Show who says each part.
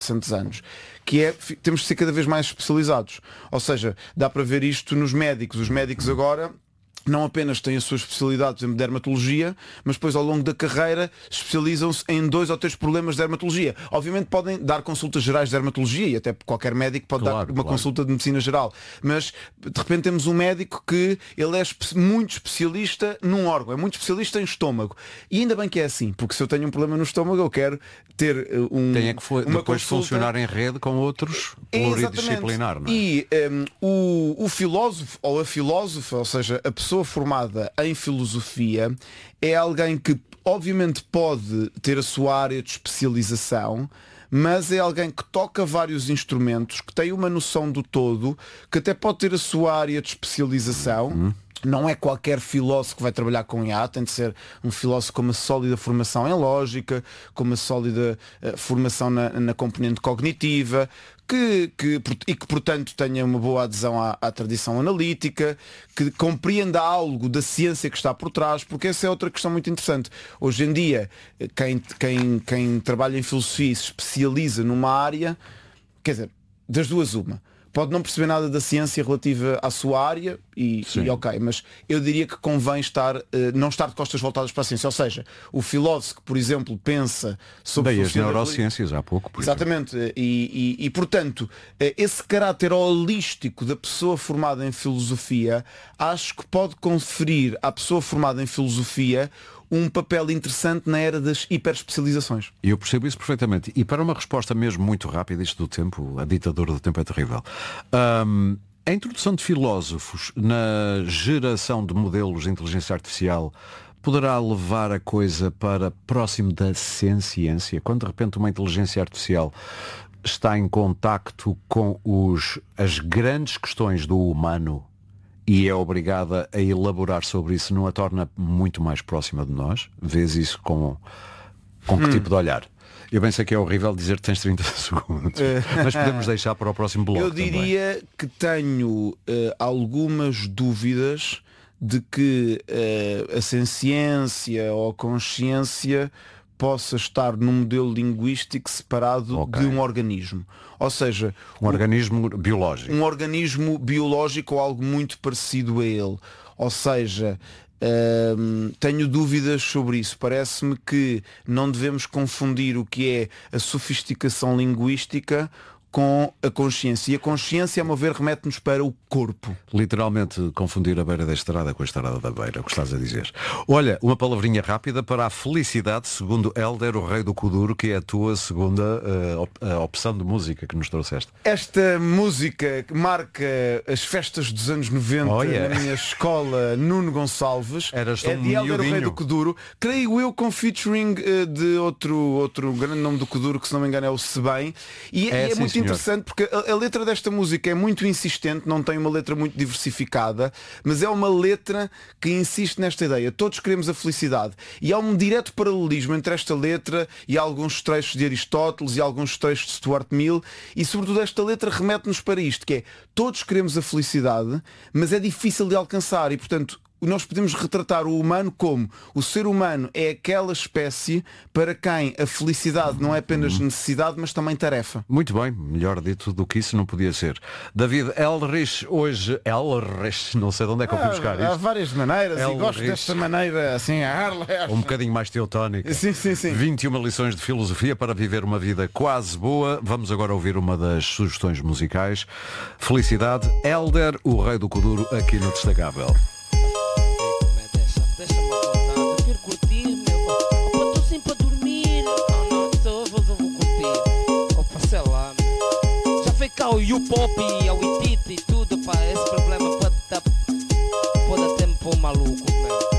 Speaker 1: 60 anos, que é, temos de ser cada vez mais especializados. Ou seja, dá para ver isto nos médicos. Os médicos agora não apenas têm a sua especialidade, por exemplo, de dermatologia, mas depois ao longo da carreira especializam-se em 2 ou 3 problemas de dermatologia. Obviamente podem dar consultas gerais de dermatologia e até qualquer médico pode dar uma consulta de medicina geral. Mas de repente temos um médico que ele é muito especialista num órgão, é muito especialista em estômago. E ainda bem que é assim, porque se eu tenho um problema no estômago eu quero ter
Speaker 2: Tem que
Speaker 1: uma
Speaker 2: depois
Speaker 1: consulta...
Speaker 2: funcionar em rede com outros pluridisciplinar, não é?
Speaker 1: E o filósofo ou a filósofa, ou seja, a pessoa formada em filosofia é alguém que obviamente pode ter a sua área de especialização, mas é alguém que toca vários instrumentos, que tem uma noção do todo, que até pode ter a sua área de especialização. Não é qualquer filósofo que vai trabalhar com IA, tem de ser um filósofo com uma sólida formação em lógica, com uma sólida formação na componente cognitiva, e que portanto tenha uma boa adesão à tradição analítica, que compreenda algo da ciência que está por trás, porque essa é outra questão muito interessante. Hoje em dia, quem trabalha em filosofia e se especializa numa área, quer dizer, das duas uma. Pode não perceber nada da ciência relativa à sua área e ok, mas eu diria que convém não estar de costas voltadas para a ciência. Ou seja, o filósofo que, por exemplo, pensa sobre...
Speaker 2: Daí as neurociências há pouco.
Speaker 1: Exatamente. E, portanto, esse caráter holístico da pessoa formada em filosofia, acho que pode conferir à pessoa formada em filosofia um papel interessante na era das hiperespecializações.
Speaker 2: E eu percebo isso perfeitamente. E para uma resposta mesmo muito rápida, isto do tempo, a ditadura do tempo é terrível. A introdução de filósofos na geração de modelos de inteligência artificial poderá levar a coisa para próximo da ciência? Quando de repente uma inteligência artificial está em contacto com as grandes questões do humano e é obrigada a elaborar sobre isso, não a torna muito mais próxima de nós? Vês isso com que tipo de olhar? Eu bem sei que é horrível dizer que tens 30 segundos, mas podemos deixar para o próximo bloco.
Speaker 1: Eu diria que tenho algumas dúvidas de que a ciência ou a consciência possa estar num modelo linguístico separado de um organismo. Ou seja...
Speaker 2: Um organismo biológico.
Speaker 1: Um organismo biológico ou algo muito parecido a ele. Ou seja, tenho dúvidas sobre isso. Parece-me que não devemos confundir o que é a sofisticação linguística com a consciência. E a consciência, a meu ver, remete-nos para o corpo.
Speaker 2: Literalmente confundir a beira da estrada com a estrada da beira, o que estás a dizer. Olha, uma palavrinha rápida para a felicidade, segundo Hélder, o rei do Kuduro, que é a tua segunda opção de música que nos trouxeste.
Speaker 1: Esta música marca as festas dos anos 90 na minha escola Nuno Gonçalves.
Speaker 2: É
Speaker 1: de Hélder, o rei do Kuduro. Creio eu com featuring de outro grande nome do Kuduro, que se não me engano é o Sebem. E é muito interessante porque a letra desta música é muito insistente, não tem uma letra muito diversificada, mas é uma letra que insiste nesta ideia. Todos queremos a felicidade. E há um direto paralelismo entre esta letra e alguns trechos de Aristóteles e alguns trechos de Stuart Mill, e sobretudo esta letra remete-nos para isto, que é: todos queremos a felicidade, mas é difícil de alcançar, e portanto nós podemos retratar o humano como o ser humano é aquela espécie para quem a felicidade não é apenas necessidade, mas também tarefa.
Speaker 2: Muito bem, melhor dito do que isso não podia ser. David Elrich, hoje Elrich, não sei de onde é que eu fui buscar isto.
Speaker 1: Há várias maneiras e gosto desta maneira assim,
Speaker 2: um bocadinho mais teotónica.
Speaker 1: Sim.
Speaker 2: 21 lições de filosofia para viver uma vida quase boa. Vamos agora ouvir uma das sugestões musicais. Felicidade, Hélder, o rei do Kuduro, aqui no Destacável.
Speaker 3: Deixa-me acordar, eu quero curtir, meu. Opa, estou sempre a dormir. Não, só vou curtir. Opa, sei lá, meu. Já foi cá o U-Pop e a Wititi e tudo, pá. Esse problema pode dar tempo para o maluco, meu.